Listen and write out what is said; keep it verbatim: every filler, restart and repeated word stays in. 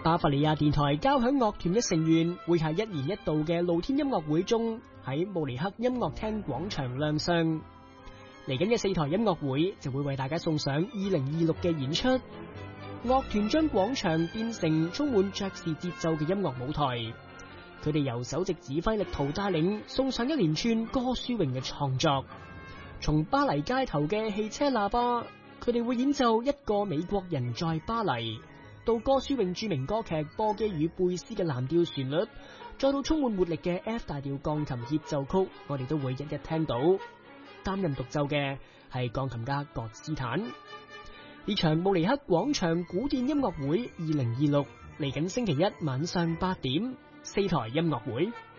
巴伐利亞電台交響樂團嘅成員會喺一年一度嘅露天音樂會中喺慕尼黑音樂廳廣場亮相。嚟緊嘅四台音樂會就會為大家送上二零二六嘅演出。樂團將廣場變成充滿爵士節奏嘅音樂舞台。佢哋由首席指揮力圖帶領，送上一連串歌書詠嘅創作。從巴黎街頭嘅汽車喇叭，佢哋會演奏一個美國人在巴黎，到歌書詠著名歌劇《波基與貝斯》嘅藍調旋律，再到充滿活力嘅 F 大調鋼琴協奏曲，我哋都會一一聽到。擔任獨奏嘅係鋼琴家葛斯坦。呢場慕尼黑廣場古典音樂會二零二六嚟緊星期一晚上八點，四台音樂會。